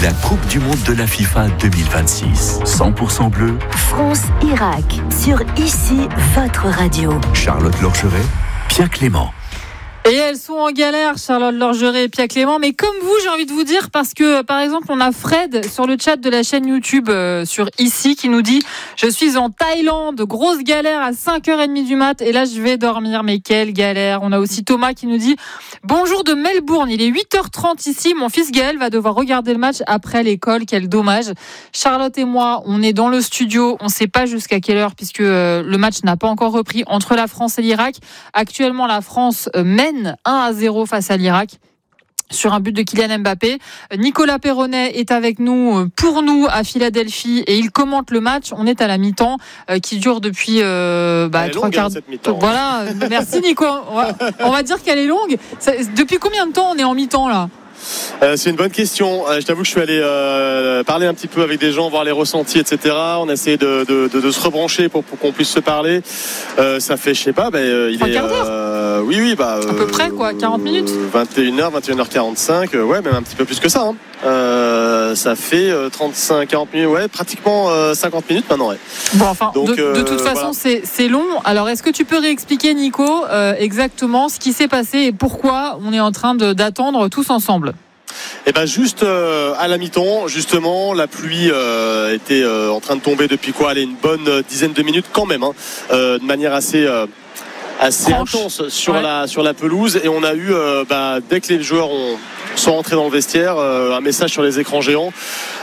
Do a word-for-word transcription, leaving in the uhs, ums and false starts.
la Coupe du Monde de la FIFA deux mille vingt-six. cent pour cent bleu. France-Irak, sur Ici, votre radio. Charlotte Lorgeret, Pierre Clément. Et elles sont en galère, Charlotte Lorgeret et Pierre Clément. Mais comme vous, j'ai envie de vous dire, parce que, par exemple, on a Fred sur le chat de la chaîne YouTube euh, sur Ici qui nous dit « Je suis en Thaïlande, grosse galère à cinq heures trente du mat et là, je vais dormir. Mais quelle galère !» On a aussi Thomas qui nous dit « Bonjour de Melbourne, il est huit heures trente ici. Mon fils Gaël va devoir regarder le match après l'école. Quel dommage. » Charlotte et moi, on est dans le studio. On ne sait pas jusqu'à quelle heure puisque euh, le match n'a pas encore repris entre la France et l'Irak. Actuellement, la France euh, mène un à zéro face à l'Irak sur un but de Kylian Mbappé. Nicolas Perronnet est avec nous pour nous à Philadelphie et il commente le match. On est à la mi-temps euh, qui dure depuis euh, bah, trois quarts d'heure. Voilà, merci Nico. On va, on va dire qu'elle est longue. Ça, depuis combien de temps on est en mi-temps là ? Euh, c'est une bonne question. Euh, je t'avoue que je suis allé euh, parler un petit peu avec des gens, voir les ressentis, et cetera. On a essayé de, de, de, de se rebrancher pour, pour qu'on puisse se parler. Euh, ça fait, je sais pas, bah, il est. Euh, oui, oui, bah. À peu près quoi, quarante minutes. vingt et une heures, vingt et une heures quarante-cinq. Euh, ouais, même un petit peu plus que ça. Hein. Euh, ça fait euh, trente-cinq, quarante minutes, ouais, pratiquement euh, cinquante minutes maintenant. Ouais. Bon, enfin, Donc, de, euh, de toute façon, voilà. c'est, c'est long. Alors, est-ce que tu peux réexpliquer, Nico, euh, exactement ce qui s'est passé et pourquoi on est en train de, d'attendre tous ensemble ? Et ben juste euh, à la mi-temps, justement, la pluie euh, était euh, en train de tomber depuis quoi, allez, une bonne dizaine de minutes quand même, hein, euh, de manière assez euh, assez Franche. intense sur ouais. la sur la pelouse. Et on a eu, euh, bah, dès que les joueurs ont sont rentrés dans le vestiaire, euh, un message sur les écrans géants